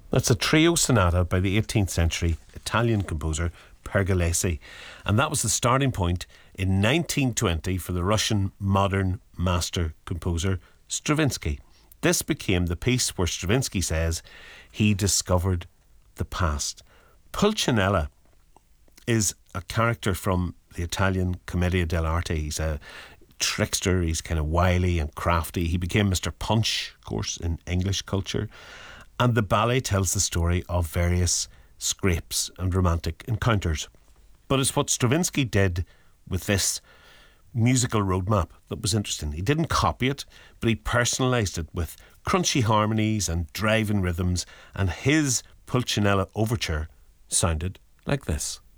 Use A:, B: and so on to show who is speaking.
A: That's a trio sonata by the 18th century Italian composer Pergolesi. And that was the starting point in 1920 for the Russian modern master composer Stravinsky. This became the piece where Stravinsky says he discovered the past. Pulcinella is a character from the Italian Commedia dell'arte. He's a trickster, he's kind of wily and crafty. He became Mr. Punch, of course, in English culture. And the ballet tells the story of various scrapes and romantic encounters. But it's what Stravinsky did with this musical roadmap that was interesting. He didn't copy it, but he personalised it with crunchy harmonies and driving rhythms, and his Pulcinella overture sounded like this.